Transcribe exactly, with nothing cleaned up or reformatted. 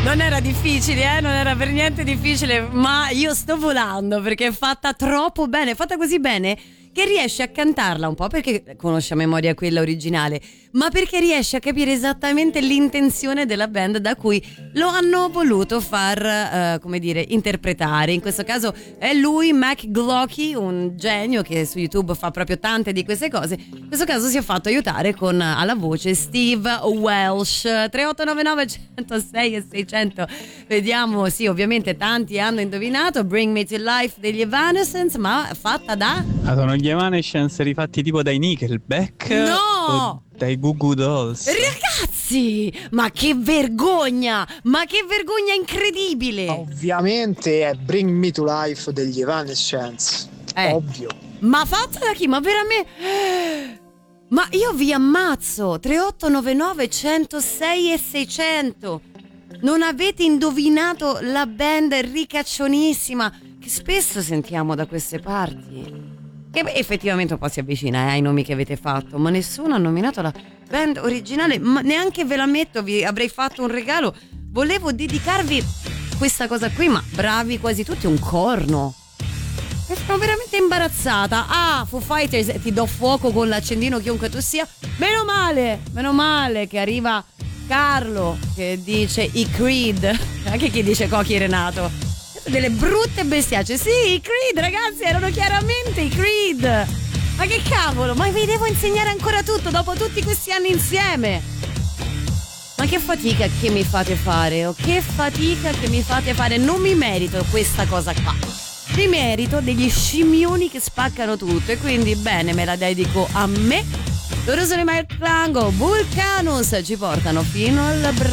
Non era difficile, eh? Non era per niente difficile, ma io sto volando perché è fatta troppo bene, è fatta così bene che riesce a cantarla un po' perché conosce a memoria quella originale, ma perché riesce a capire esattamente l'intenzione della band da cui lo hanno voluto far, uh, come dire, interpretare. In questo caso è lui, Mac Glocke, un genio che su YouTube fa proprio tante di queste cose. In questo caso si è fatto aiutare con alla voce Steve Welsh. Tre otto nove nove uno zero sei e seicento. Vediamo, sì, ovviamente tanti hanno indovinato. Bring Me to Life degli Evanescence, ma fatta da... Ah, sono gli Evanescence rifatti tipo dai Nickelback? No! O dai Goo Goo Dolls? Ragazzi, ma che vergogna! Ma che vergogna incredibile! Ovviamente è Bring Me to Life degli Evanescence. Eh. Ovvio. Ma fatta da chi? Ma veramente... Ma io vi ammazzo. Tre otto nove nove uno zero sei e seicento. Non avete indovinato la band ricaccionissima che spesso sentiamo da queste parti, che effettivamente un po' si avvicina eh, ai nomi che avete fatto, ma nessuno ha nominato la band originale, ma neanche ve la metto, vi avrei fatto un regalo, volevo dedicarvi questa cosa qui, ma bravi quasi tutti, un corno. E sono veramente imbarazzata. Ah, Foo Fighters, ti do fuoco con l'accendino chiunque tu sia. Meno male, meno male che arriva Carlo che dice i Creed, anche chi dice Cocchi Renato, delle brutte bestiacce. Sì, i Creed, ragazzi, erano chiaramente i Creed. Ma che cavolo, ma vi devo insegnare ancora tutto dopo tutti questi anni insieme. Ma che fatica che mi fate fare, oh, che fatica che mi fate fare. Non mi merito questa cosa qua, mi merito degli scimmioni che spaccano tutto, e quindi bene, me la dedico a me. Loro sono i Mike Clango, Vulcanus, ci portano fino al